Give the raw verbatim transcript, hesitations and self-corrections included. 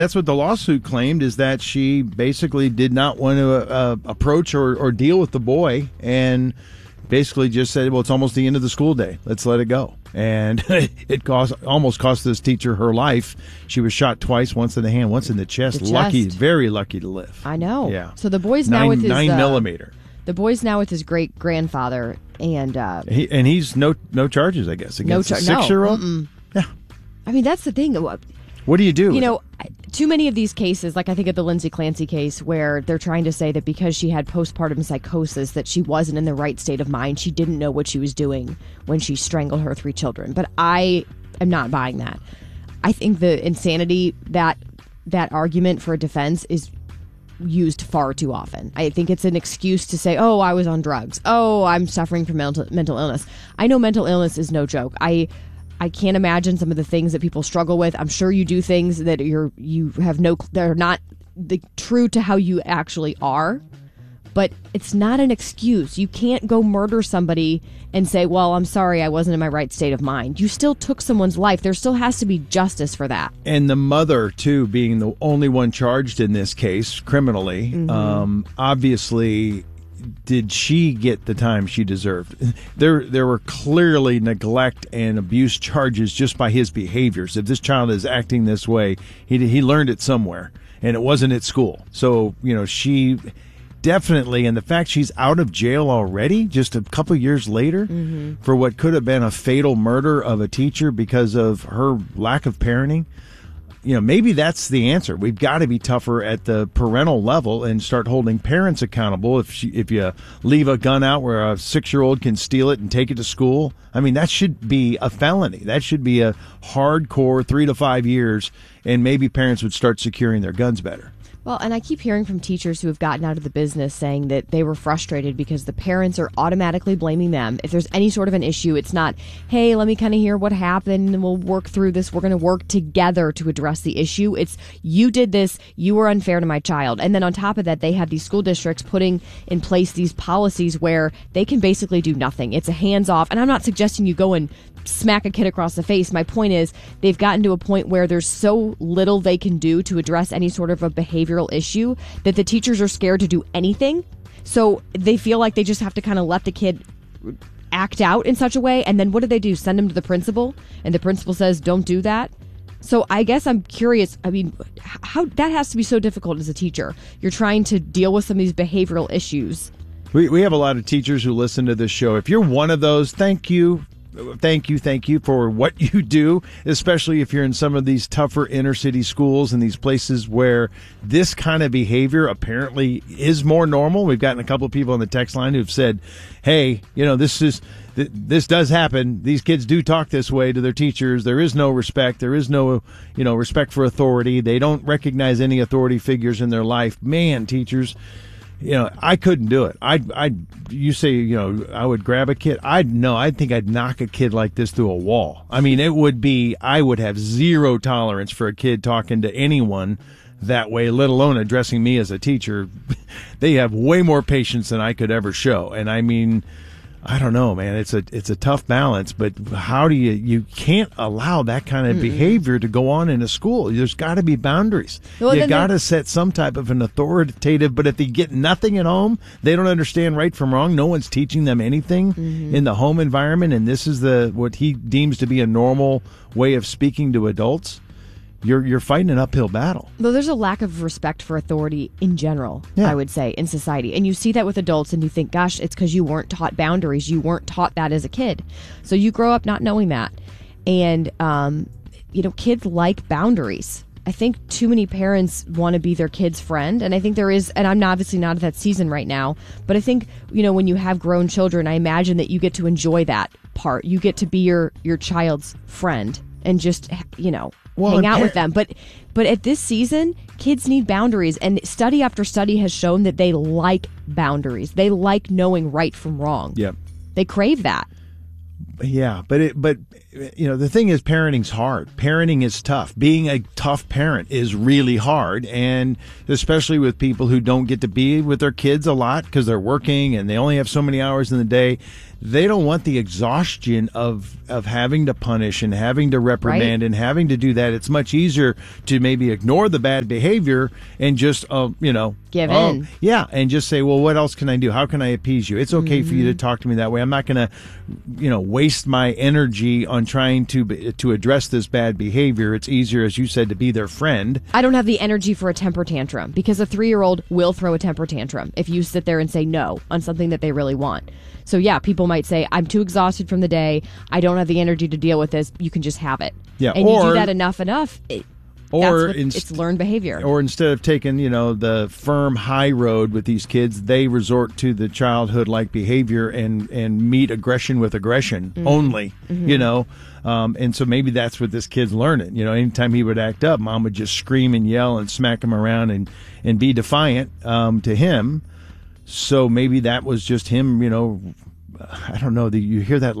That's what the lawsuit claimed, is that she basically did not want to uh, approach or, or deal with the boy, and basically just said, well, it's almost the end of the school day. Let's let it go. And it cost, almost cost this teacher her life. She was shot twice, once in the hand, once in the chest. The chest. Lucky, very lucky to live. I know. Yeah. So the boy's nine, now with his nine uh, millimeter. The boy's now with his great grandfather, and uh, he, and he's no no charges, I guess, against no a char- six year old. No. Yeah. I mean, that's the thing. What do you do? You know, too many of these cases, like I think of the Lindsay Clancy case, where they're trying to say that because she had postpartum psychosis, that she wasn't in the right state of mind. She didn't know what she was doing when she strangled her three children. But I am not buying that. I think the insanity, that that argument for a defense is used far too often. I think it's an excuse to say, oh, I was on drugs. Oh, I'm suffering from mental mental illness. I know mental illness is no joke. I I can't imagine some of the things that people struggle with. I'm sure you do things that you're you have no that are not the true to how you actually are. But it's not an excuse. You can't go murder somebody and say, well, I'm sorry, I wasn't in my right state of mind. You still took someone's life. There still has to be justice for that. And the mother, too, being the only one charged in this case criminally, mm-hmm. um, obviously, did she get the time she deserved? There there were clearly neglect and abuse charges just by his behaviors. If this child is acting this way, he he learned it somewhere, and it wasn't at school. So, you know, she definitely, and the fact she's out of jail already, just a couple years later, mm-hmm. for what could have been a fatal murder of a teacher because of her lack of parenting. You know, maybe that's the answer. We've got to be tougher at the parental level and start holding parents accountable. If she, if you leave a gun out where a six-year-old can steal it and take it to school, I mean, that should be a felony. That should be a hardcore three to five years, and maybe parents would start securing their guns better. Well, and I keep hearing from teachers who have gotten out of the business saying that they were frustrated because the parents are automatically blaming them. If there's any sort of an issue, it's not, hey, let me kind of hear what happened and we'll work through this. We're going to work together to address the issue. It's, you did this, you were unfair to my child. And then on top of that, they have these school districts putting in place these policies where they can basically do nothing. It's a hands off. And I'm not suggesting you go and smack a kid across the face. My point is they've gotten to a point where there's so little they can do to address any sort of a behavioral issue that the teachers are scared to do anything. So they feel like they just have to kind of let the kid act out in such a way. And then what do they do? Send him to the principal, and the principal says, don't do that. So I guess I'm curious. I mean, how that has to be so difficult as a teacher. You're trying to deal with some of these behavioral issues. We we have a lot of teachers who listen to this show. If you're one of those, thank you. Thank you, thank you for what you do, especially if you're in some of these tougher inner city schools and these places where this kind of behavior apparently is more normal. We've gotten a couple of people on the text line who've said, hey, you know, this is this does happen. These kids do talk this way to their teachers. There is no respect. There is no, you know, respect for authority. They don't recognize any authority figures in their life. Man, teachers, you know, I couldn't do it. I'd, I'd, you say, you know, I would grab a kid. I'd no, I think I'd knock a kid like this through a wall. I mean, it would be, I would have zero tolerance for a kid talking to anyone that way, let alone addressing me as a teacher. They have way more patience than I could ever show. And I mean, I don't know, man. It's a it's a tough balance, but how do you you can't allow that kind of mm-hmm. behavior to go on in a school. There's got to be boundaries. Well, you got to set some type of an authoritative. But if they get nothing at home, they don't understand right from wrong. No one's teaching them anything mm-hmm. in the home environment, and this is the what he deems to be a normal way of speaking to adults. You're you're fighting an uphill battle. Well, there's a lack of respect for authority in general, yeah. I would say, in society. And you see that with adults and you think, gosh, it's because you weren't taught boundaries. You weren't taught that as a kid. So you grow up not knowing that. And, um, you know, kids like boundaries. I think too many parents want to be their kid's friend. And I think there is, and I'm obviously not at that season right now, but I think, you know, when you have grown children, I imagine that you get to enjoy that part. You get to be your, your child's friend and just, you know, Well, hang out par- with them. But but at this season, kids need boundaries. And study after study has shown that they like boundaries. They like knowing right from wrong. Yep. They crave that. Yeah, but it, but you know, the thing is, parenting's hard. Parenting is tough. Being a tough parent is really hard, and especially with people who don't get to be with their kids a lot because they're working and they only have so many hours in the day. they don't want the exhaustion of of having to punish and having to reprimand Right. and having to do that. It's much easier to maybe ignore the bad behavior and just, uh, you know, Give oh, in. yeah, and just say, well, what else can I do? How can I appease you? It's okay for you to talk to me that way. I'm not going to, you know, waste my energy on trying to to address this bad behavior. It's easier, as you said, to be their friend. I don't have the energy for a temper tantrum because a three-year-old will throw a temper tantrum if you sit there and say no on something that they really want. So yeah, people might say, I'm too exhausted from the day. I don't have the energy to deal with this. You can just have it. Yeah, and you or- do that enough, enough. It, Or that's what, inst- it's learned behavior. Or instead of taking, you know, the firm high road with these kids, they resort to the childhood-like behavior and, and meet aggression with aggression Mm-hmm. only, you know. Um, and so maybe that's what this kid's learning. You know, anytime he would act up, mom would just scream and yell and smack him around and, and be defiant um, to him. So maybe that was just him, you know, I don't know, the, you hear that